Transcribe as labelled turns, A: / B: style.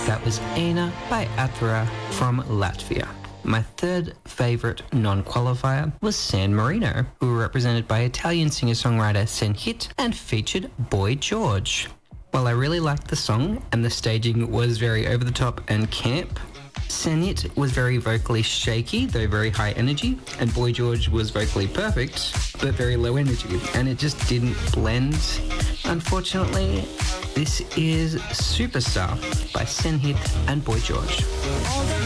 A: That was Aina by Athra from Latvia. My third favourite non-qualifier was San Marino, who were represented by Italian singer-songwriter Senhit and featured Boy George. While I really liked the song and the staging was very over-the-top and camp, Senhit was very vocally shaky, though very high energy, and Boy George was vocally perfect, but very low energy, and it just didn't blend. Unfortunately, this is Superstar by Senhit and Boy George.